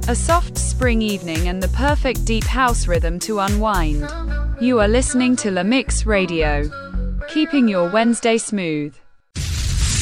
A soft spring evening and the perfect deep house rhythm to unwind. You are listening to La Mix Radio, keeping your Wednesday smooth.